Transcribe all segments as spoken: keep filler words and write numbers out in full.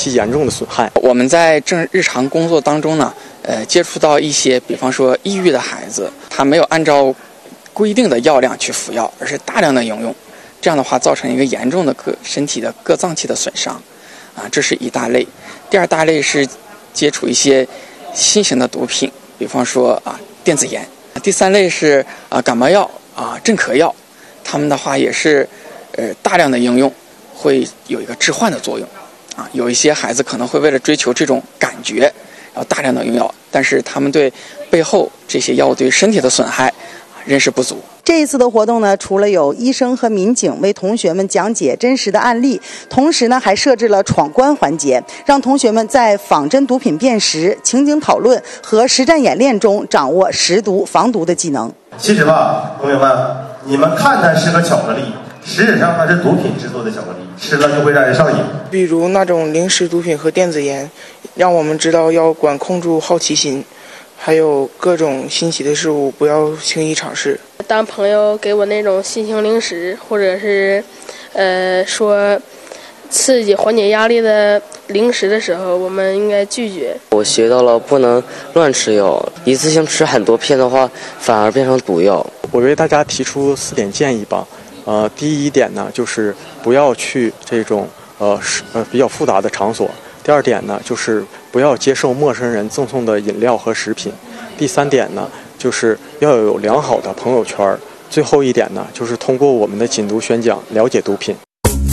期严重的损害。 我们在正日常工作当中呢，呃，接触到一些，比方说抑郁的孩子，他没有按照规定的药量去服药，而是大量的应用，这样的话造成一个严重的各身体的各脏器的损伤，啊，这是一大类。第二大类是接触一些新型的毒品，比方说啊电子烟。第三类是啊感冒药啊镇咳药，他们的话也是呃大量的应用，会有一个致幻的作用啊。有一些孩子可能会为了追求这种感觉，然后大量的用药，但是他们对背后这些药物对身体的损害认识不足。 这一次的活动呢，除了有医生和民警为同学们讲解真实的案例，同时呢还设置了闯关环节，让同学们在仿真毒品辨识、情景讨论和实战演练中掌握识毒防毒的技能。 其实吧，同学们，你们看它是个巧克力，实质上它是毒品制作的巧克力，吃了就会让人上瘾。 比如那种零食毒品和电子烟，让我们知道要管控住好奇心，还有各种新奇的事物不要轻易尝试。 当朋友给我那种新型零食，或者是呃说刺激缓解压力的零食的时候，我们应该拒绝。 我学到了不能乱吃药，一次性吃很多片的话反而变成毒药。 我为大家提出四点建议吧。呃，第一点呢，就是不要去这种呃呃比较复杂的场所。第二点呢，就是不要接受陌生人赠送的饮料和食品。第三点呢，就是要有良好的朋友圈。最后一点呢，就是通过我们的禁毒宣讲了解毒品。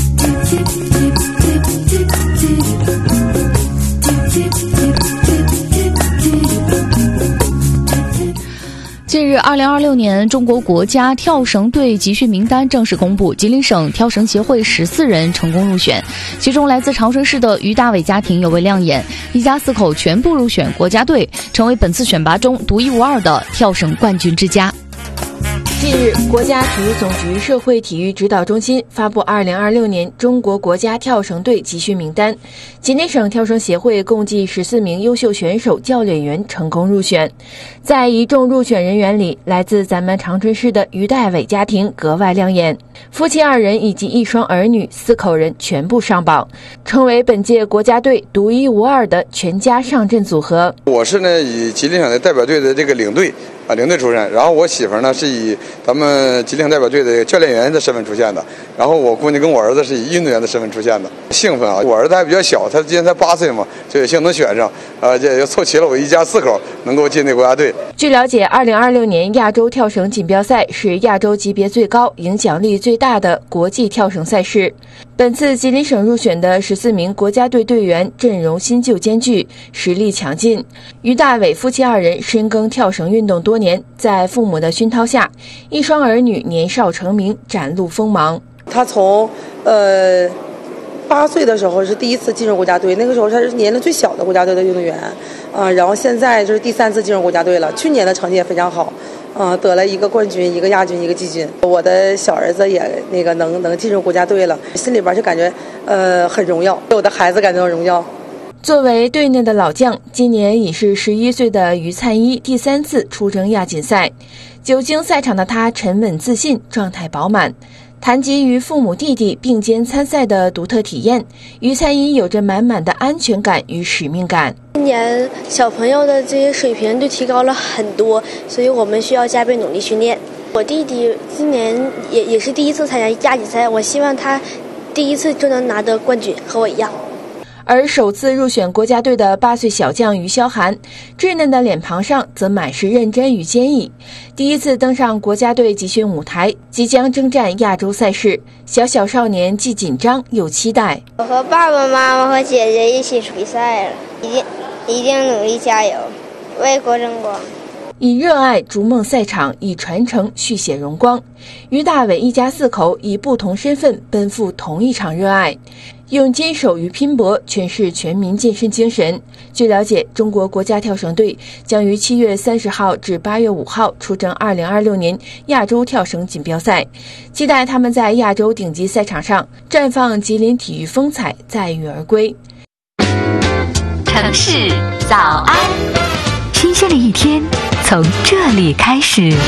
近日，二零二六年中国国家跳绳队集训名单正式公布，吉林省跳绳协会十四人成功入选，其中来自长春市的于大伟家庭尤为亮眼，一家四口全部入选国家队，成为本次选拔中独一无二的跳绳冠军之家。 近日，国家体育总局社会体育指导中心发布二零二六年中国国家跳绳队集训名单，吉林省跳绳协会共计十四名优秀选手、教练员成功入选。在一众入选人员里，来自咱们长春市的于大伟家庭格外亮眼，夫妻二人以及一双儿女四口人全部上榜，成为本届国家队独一无二的全家上阵组合。 我是呢以吉林省的代表队的这个领队啊，领队出身，然后我媳妇呢是以咱们吉林代表队的教练员的身份出现的，然后我姑娘跟我儿子是以运动员的身份出现的。兴奋啊！我儿子还比较小，他今年才八岁嘛，就有幸能选上，呃，这就凑齐了我一家四口能够进那国家队。 据了解，二零二六年亚洲跳绳锦标赛是亚洲级别最高、影响力最大的国际跳绳赛事。本次吉林省入选的十四名国家队队员阵容新旧兼具，实力强劲。于大伟夫妻二人深耕跳绳运动多年，在父母的熏陶下，一双儿女年少成名，展露锋芒。 他从呃八岁的时候是第一次进入国家队，那个时候他是年龄最小的国家队的运动员，啊、呃，然后现在就是第三次进入国家队了，去年的成绩也非常好，啊、呃，得了一个冠军、一个亚军、一个季军。我的小儿子也那个能能进入国家队了，心里边就感觉呃很荣耀，我的孩子感觉到荣耀。 作为队内的老将，今年已是十一岁的于灿一第三次出征亚锦赛。久经赛场的他沉稳自信，状态饱满。谈及与父母弟弟并肩参赛的独特体验，于灿一有着满满的安全感与使命感。 今年小朋友的这些水平就提高了很多，所以我们需要加倍努力训练。我弟弟今年也也是第一次参加亚锦赛，我希望他第一次就能拿得冠军，和我一样。 而首次入选国家队的八岁小将于潇涵，稚嫩的脸庞上则满是认真与坚毅。第一次登上国家队集训舞台，即将征战亚洲赛事，小小少年既紧张又期待。 我和爸爸妈妈和姐姐一起比赛了，一定一定努力加油，为国争光。 以热爱逐梦赛场，以传承续写荣光。于大伟一家四口以不同身份奔赴同一场热爱，用坚守与拼搏诠释全民健身精神。据了解，中国国家跳绳队将于七月三十号至八月五号出征二零二六年亚洲跳绳锦标赛，期待他们在亚洲顶级赛场上绽放吉林体育风采，载誉而归。 城市早安，新鲜的一天从这里开始。